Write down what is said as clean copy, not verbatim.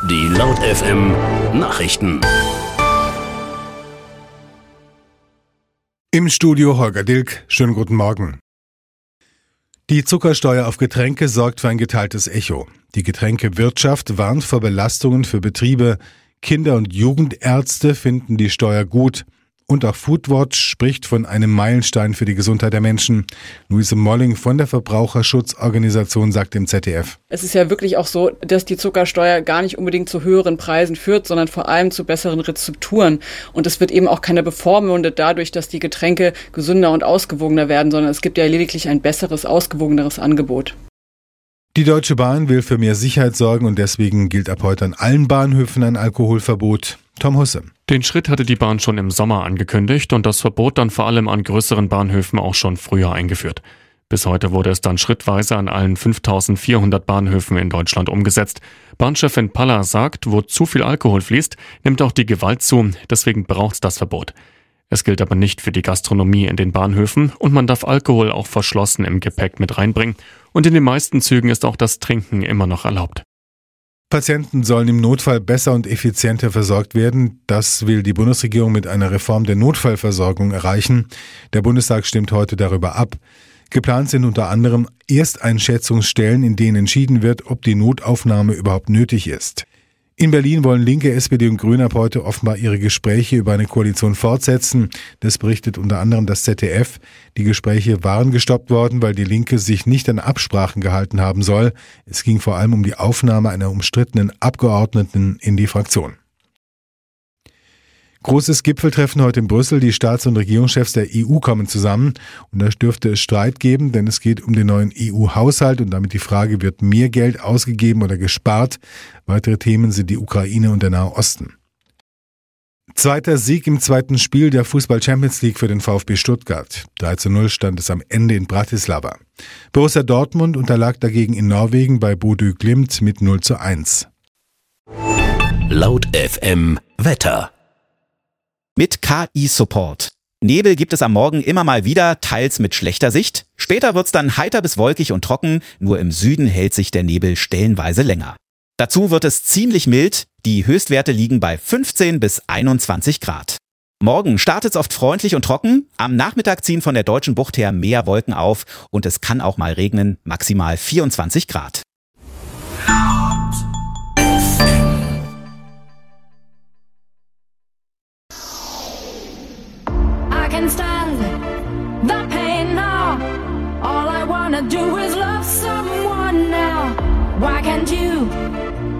Die Laut FM Nachrichten. Im Studio Holger Dilk. Schönen guten Morgen. Die Zuckersteuer auf Getränke sorgt für ein geteiltes Echo. Die Getränkewirtschaft warnt vor Belastungen für Betriebe. Kinder- und Jugendärzte finden die Steuer gut. Und auch Foodwatch spricht von einem Meilenstein für die Gesundheit der Menschen. Luise Molling von der Verbraucherschutzorganisation sagt im ZDF. Es ist ja wirklich auch so, dass die Zuckersteuer gar nicht unbedingt zu höheren Preisen führt, sondern vor allem zu besseren Rezepturen. Und es wird eben auch keiner bevormundet dadurch, dass die Getränke gesünder und ausgewogener werden, sondern es gibt ja lediglich ein besseres, ausgewogeneres Angebot. Die Deutsche Bahn will für mehr Sicherheit sorgen und deswegen gilt ab heute an allen Bahnhöfen ein Alkoholverbot. Tom Husse. Den Schritt hatte die Bahn schon im Sommer angekündigt und das Verbot dann vor allem an größeren Bahnhöfen auch schon früher eingeführt. Bis heute wurde es dann schrittweise an allen 5.400 Bahnhöfen in Deutschland umgesetzt. Bahnchefin Paller sagt, wo zu viel Alkohol fließt, nimmt auch die Gewalt zu, deswegen braucht es das Verbot. Es gilt aber nicht für die Gastronomie in den Bahnhöfen und man darf Alkohol auch verschlossen im Gepäck mit reinbringen. Und in den meisten Zügen ist auch das Trinken immer noch erlaubt. Patienten sollen im Notfall besser und effizienter versorgt werden. Das will die Bundesregierung mit einer Reform der Notfallversorgung erreichen. Der Bundestag stimmt heute darüber ab. Geplant sind unter anderem Ersteinschätzungsstellen, in denen entschieden wird, ob die Notaufnahme überhaupt nötig ist. In Berlin wollen Linke, SPD und Grüne ab heute offenbar ihre Gespräche über eine Koalition fortsetzen. Das berichtet unter anderem das ZDF. Die Gespräche waren gestoppt worden, weil die Linke sich nicht an Absprachen gehalten haben soll. Es ging vor allem um die Aufnahme einer umstrittenen Abgeordneten in die Fraktion. Großes Gipfeltreffen heute in Brüssel. Die Staats- und Regierungschefs der EU kommen zusammen. Und da dürfte es Streit geben, denn es geht um den neuen EU-Haushalt und damit die Frage, wird mehr Geld ausgegeben oder gespart? Weitere Themen sind die Ukraine und der Nahe Osten. Zweiter Sieg im zweiten Spiel der Fußball-Champions League für den VfB Stuttgart. 3:0 stand es am Ende in Bratislava. Borussia Dortmund unterlag dagegen in Norwegen bei Bodø Glimt mit 0:1. Laut FM Wetter. Mit KI-Support. Nebel gibt es am Morgen immer mal wieder, teils mit schlechter Sicht. Später wird's dann heiter bis wolkig und trocken, nur im Süden hält sich der Nebel stellenweise länger. Dazu wird es ziemlich mild, die Höchstwerte liegen bei 15 bis 21 Grad. Morgen startet's oft freundlich und trocken, am Nachmittag ziehen von der Deutschen Bucht her mehr Wolken auf und es kann auch mal regnen, maximal 24 Grad. I can stand the pain now. All I wanna do is love someone now. Why can't you